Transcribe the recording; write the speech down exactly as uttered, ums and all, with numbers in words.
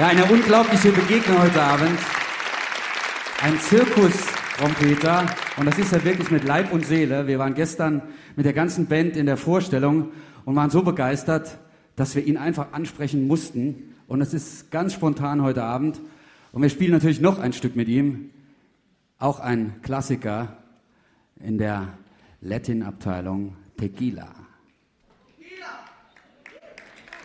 Ja, eine unglaubliche Begegnung heute Abend. Ein Zirkustrompeter, und das ist ja wirklich mit Leib und Seele. Wir waren gestern mit der ganzen Band in der Vorstellung und waren so begeistert, dass wir ihn einfach ansprechen mussten. Und es ist ganz spontan heute Abend. Und wir spielen natürlich noch ein Stück mit ihm. Auch ein Klassiker in der Latin-Abteilung Tequila.